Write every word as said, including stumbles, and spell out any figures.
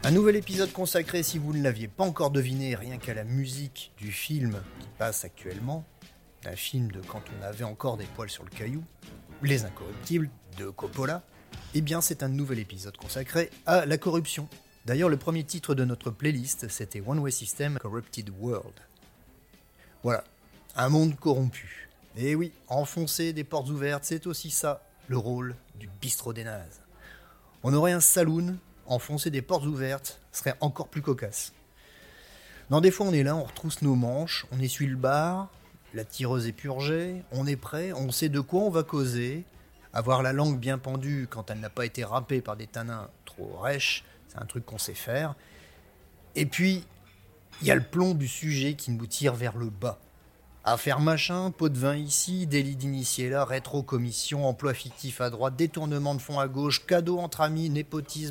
Un nouvel épisode consacré, si vous ne l'aviez pas encore deviné, rien qu'à la musique du film qui passe actuellement, d'un film de quand on avait encore des poils sur le caillou, Les Incorruptibles de Coppola, eh bien c'est un nouvel épisode consacré à la corruption. D'ailleurs, le premier titre de notre playlist, c'était One Way System Corrupted World. Voilà, un monde corrompu. Et oui, enfoncer des portes ouvertes, c'est aussi ça, le rôle du bistrot des nazes. On aurait un saloon, enfoncer des portes ouvertes serait encore plus cocasse. Non, des fois on est là, on retrousse nos manches, on essuie le bar, la tireuse est purgée, on est prêt, on sait de quoi on va causer. Avoir la langue bien pendue quand elle n'a pas été râpée par des tanins trop rêches, c'est un truc qu'on sait faire. Et puis, il y a le plomb du sujet qui nous tire vers le bas. Affaire machin, pot de vin ici, délit d'initié là, rétro-commission, emploi fictif à droite, détournement de fonds à gauche, cadeau entre amis, népotisme,